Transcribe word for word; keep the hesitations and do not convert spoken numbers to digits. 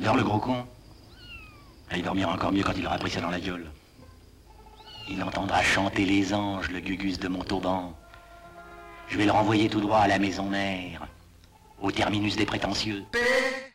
dort le gros con? Il dormira encore mieux quand il aura pris ça dans la gueule. Il entendra chanter les anges, le gugus de Montauban. Je vais le renvoyer tout droit à la maison mère, au terminus des prétentieux. P